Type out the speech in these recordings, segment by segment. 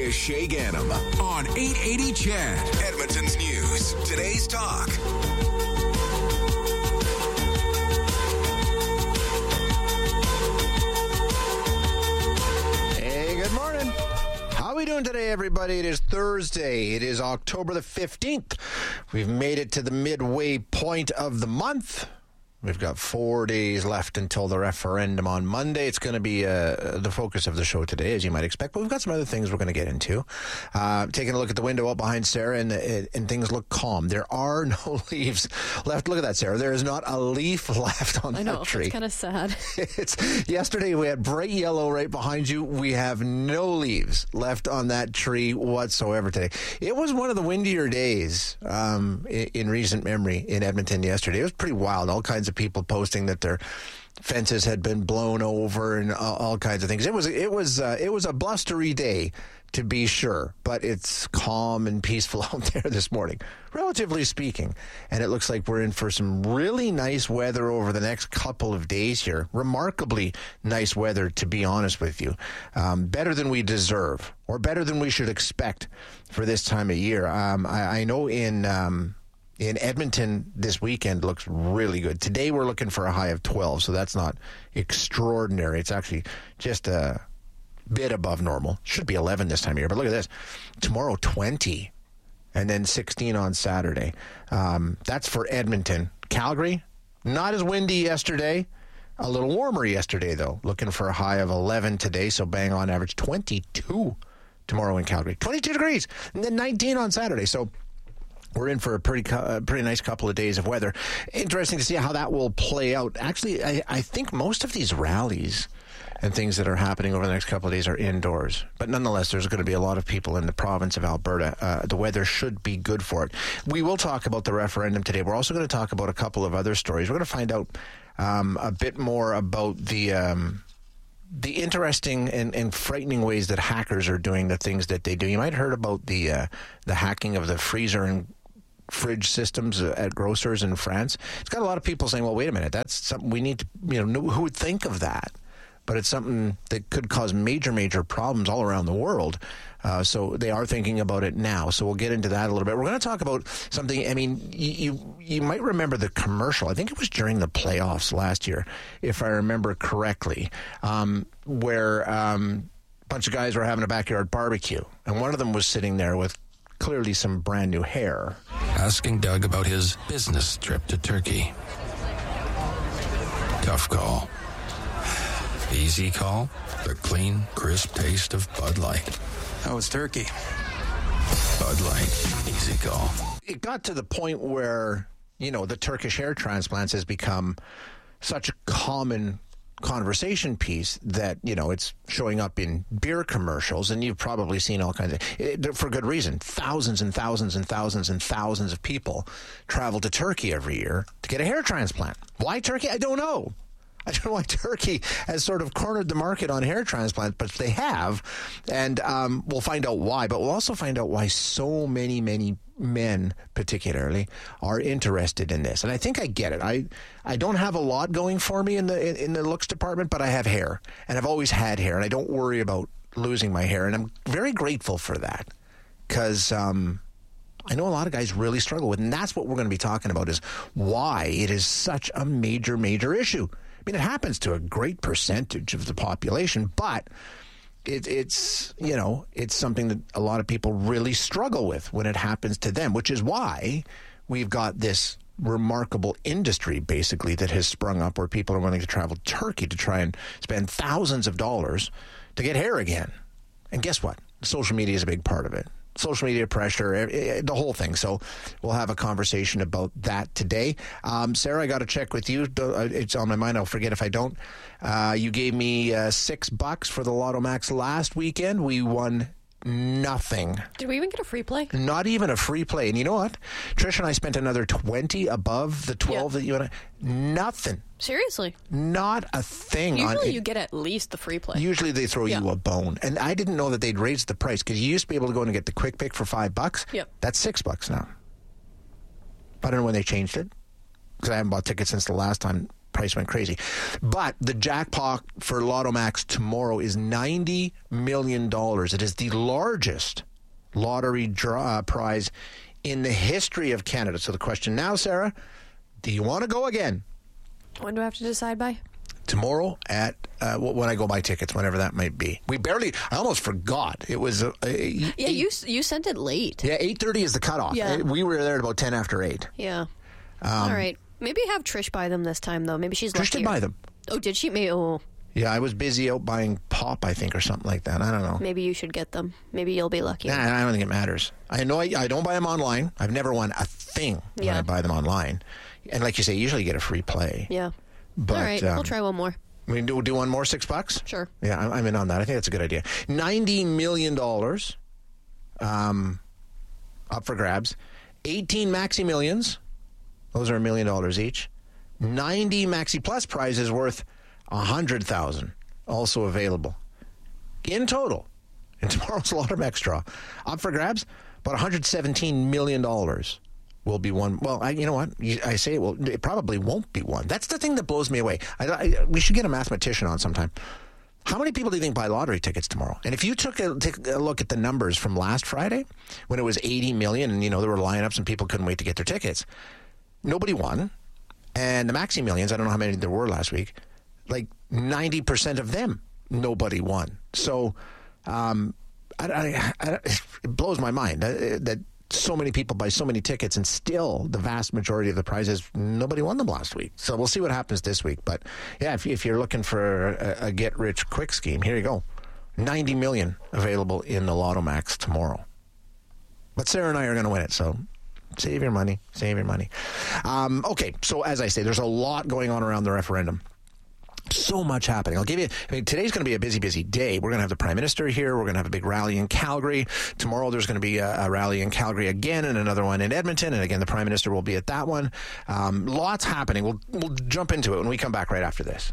is Shay Gannam on 880 CHED, Edmonton's News. Today's Talk. Hey, good morning. How are we doing today, everybody? It is Thursday. It is October the 15th. We've made it to the midway point of the month. We've got 4 days left until the referendum on Monday. It's going to be the focus of the show today, as you might expect. But we've got some other things we're going to get into. Taking a look at the window up behind Sarah, and things look calm. There are no leaves left. Look at that, Sarah. There is not a leaf left on that tree. It's kind of sad. Yesterday, we had bright yellow right behind you. We have no leaves left on that tree whatsoever today. It was one of the windier days in recent memory in Edmonton yesterday. It was pretty wild. All kinds of people posting that their fences had been blown over and all kinds of things. It was a blustery day, to be sure, but it's calm and peaceful out there this morning, relatively speaking. And it looks like we're in for some really nice weather over the next couple of days here. Remarkably nice weather, to be honest with you. Better than we deserve, or better than we should expect for this time of year. I know in Edmonton, this weekend looks really good. Today, we're looking for a high of 12, so that's not extraordinary. It's actually just a bit above normal. Should be 11 this time of year, but look at this. Tomorrow, 20, and then 16 on Saturday. That's for Edmonton. Calgary, not as windy yesterday. A little warmer yesterday, though. Looking for a high of 11 today, so bang on average 22 tomorrow in Calgary. 22 degrees, and then 19 on Saturday, so we're in for a pretty nice couple of days of weather. Interesting to see how that will play out. Actually, I think most of these rallies and things that are happening over the next couple of days are indoors. But nonetheless, there's going to be a lot of people in the province of Alberta. The weather should be good for it. We will talk about the referendum today. We're also going to talk about a couple of other stories. We're going to find out a bit more about the interesting and frightening ways that hackers are doing the things that they do. You might have heard about the hacking of the freezer and fridge systems at grocers in France. It's got a lot of people saying, well, wait a minute, that's something we need to, who would think of that? But it's something that could cause major, major problems all around the world. So they are thinking about it now. So we'll get into that a little bit. We're going to talk about something. I mean, you might remember the commercial. I think it was during the playoffs last year, if I remember correctly, where a bunch of guys were having a backyard barbecue. And one of them was sitting there with clearly some brand new hair. Asking Doug about his business trip to Turkey. Tough call. Easy call. The clean, crisp taste of Bud Light. How was Turkey? Bud Light. Easy call. It got to the point where, the Turkish hair transplants has become such a common conversation piece that, it's showing up in beer commercials, and you've probably seen all kinds of, for good reason. Thousands and thousands and thousands and thousands of people travel to Turkey every year to get a hair transplant. Why Turkey? I don't know. I don't know why Turkey has sort of cornered the market on hair transplants, but they have, and we'll find out why. But we'll also find out why so many men, particularly, are interested in this. And I think I get it. I don't have a lot going for me in the looks department, but I have hair, and I've always had hair, and I don't worry about losing my hair, and I'm very grateful for that, because I know a lot of guys really struggle with it, and that's what we're going to be talking about, is why it is such a major, major issue. I mean, it happens to a great percentage of the population, but it's something that a lot of people really struggle with when it happens to them, which is why we've got this remarkable industry, basically, that has sprung up where people are willing to travel to Turkey to try and spend thousands of dollars to get hair again. And guess what? Social media is a big part of it. Social media pressure, the whole thing. So we'll have a conversation about that today. Sarah, I got to check with you. It's on my mind. I'll forget if I don't. You gave me $6 for the Lotto Max last weekend. We won nothing. Did we even get a free play? Not even a free play. And you know what? Trish and I spent another 20 above the 12 that you and I. Nothing. Seriously? Not a thing. Usually you get at least the free play. Usually they throw you a bone. And I didn't know that they'd raised the price, because you used to be able to go and get the quick pick for $5. Yep. That's $6 now. I don't know when they changed it, because I haven't bought tickets since the last time price went crazy. But the jackpot for Lotto Max tomorrow is $90 million. It is the largest lottery prize in the history of Canada. So the question now, Sarah, do you want to go again? When do I have to decide by? Tomorrow at when I go buy tickets, whenever that might be. I almost forgot. It was you sent it late. Yeah, 8:30 is the cutoff. Yeah. We were there at about 10 after 8. Yeah. All right. Maybe have Trish buy them this time, though. Maybe she's luckier. Trish did buy them. Oh, did she? Maybe. Oh. Yeah, I was busy out buying pop, I think, or something like that. I don't know. Maybe you should get them. Maybe you'll be lucky. Nah, I don't think it matters. I know I don't buy them online. I've never won a thing when I buy them online. And like you say, usually you get a free play. Yeah. But, all right, we'll try one more. We do one more, $6? Sure. Yeah, I'm in on that. I think that's a good idea. $90 million up for grabs. 18 Maxi Millions. Those are $1 million each. 90 Maxi Plus prizes worth $100,000 also available. In total, in tomorrow's Lotto Max draw, up for grabs, about $117 million will be won. Well, you know what? I say it probably won't be won. That's the thing that blows me away. We should get a mathematician on sometime. How many people do you think buy lottery tickets tomorrow? And if you take a look at the numbers from last Friday, when it was 80 million, and there were lineups and people couldn't wait to get their tickets, nobody won. And the Maxi Millions, I don't know how many there were last week, like 90% of them, nobody won. So it blows my mind that so many people buy so many tickets and still the vast majority of the prizes, nobody won them last week. So we'll see what happens this week. But yeah, if you're looking for a get-rich-quick scheme, here you go. 90 million available in the Lotto Max tomorrow. But Sarah and I are going to win it, so save your money. Save your money. Okay, so as I say, there's a lot going on around the referendum. So much happening. Today's going to be a busy, busy day. We're going to have the Prime Minister here. We're going to have a big rally in Calgary. Tomorrow there's going to be a rally in Calgary again and another one in Edmonton. And again, the Prime Minister will be at that one. Lots happening. We'll jump into it when we come back right after this.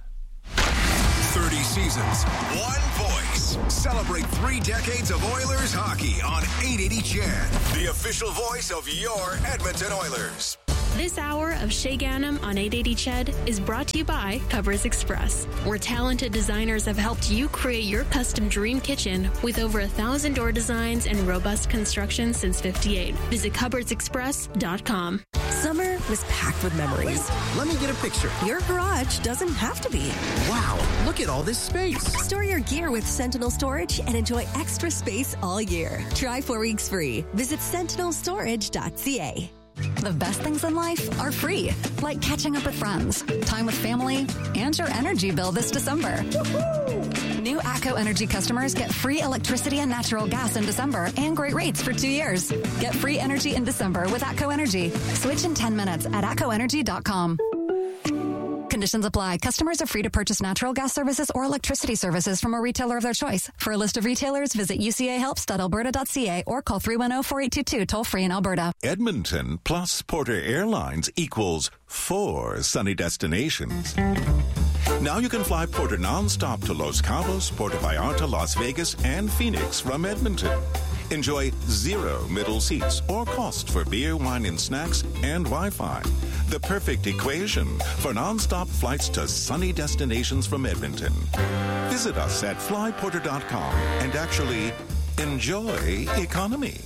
30 seasons, one voice. Celebrate 3 decades of Oilers hockey on 880 CHED, the official voice of your Edmonton Oilers. This hour of Shay Ganem on 880 CHED is brought to you by Cupboards Express, where talented designers have helped you create your custom dream kitchen with over 1,000 door designs and robust construction since '58. Visit cupboardsexpress.com. Summer was packed with memories. Let me get a picture. Your garage doesn't have to be. Wow, look at all this space. Store your gear with Sentinel Storage and enjoy extra space all year. Try 4 weeks free. Visit sentinelstorage.ca. The best things in life are free, like catching up with friends, time with family, and your energy bill this December. Woo-hoo! New ATCO Energy customers get free electricity and natural gas in December and great rates for 2 years. Get free energy in December with ATCO Energy. Switch in 10 minutes at atcoenergy.com. Conditions apply. Customers are free to purchase natural gas services or electricity services from a retailer of their choice. For a list of retailers, visit ucahelps.alberta.ca or call 310-4822 toll-free in Alberta. Edmonton plus Porter Airlines equals 4 sunny destinations. Now you can fly Porter nonstop to Los Cabos, Puerto Vallarta, Las Vegas, and Phoenix from Edmonton. Enjoy 0 middle seats or cost for beer, wine, and snacks and Wi-Fi. The perfect equation for nonstop flights to sunny destinations from Edmonton. Visit us at flyporter.com and actually enjoy economy.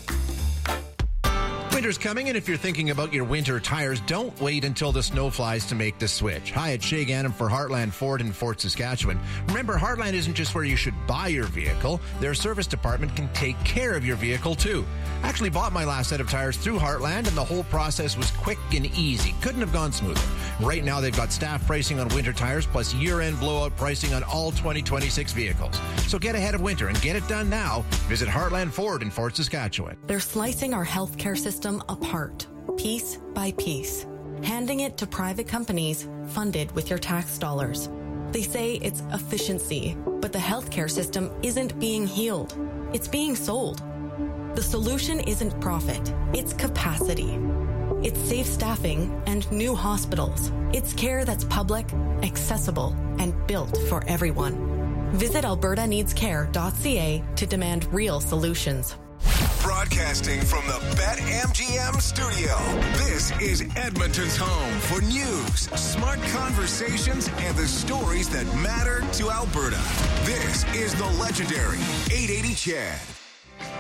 Winter's coming, and if you're thinking about your winter tires, don't wait until the snow flies to make the switch. Hi, it's Shay Ganem for Heartland Ford in Fort Saskatchewan. Remember, Heartland isn't just where you should buy your vehicle. Their service department can take care of your vehicle, too. I actually bought my last set of tires through Heartland, and the whole process was quick and easy. Couldn't have gone smoother. Right now, they've got staff pricing on winter tires, plus year-end blowout pricing on all 2026 vehicles. So get ahead of winter and get it done now. Visit Heartland Ford in Fort Saskatchewan. They're slicing our healthcare system apart, piece by piece, handing it to private companies funded with your tax dollars. They say it's efficiency, but the healthcare system isn't being healed. It's being sold. The solution isn't profit, it's capacity. It's safe staffing and new hospitals. It's care that's public, accessible, and built for everyone. Visit albertaneedscare.ca to demand real solutions. Broadcasting from the BetMGM studio, this is Edmonton's home for news, smart conversations, and the stories that matter to Alberta. This is the legendary 880 CHED.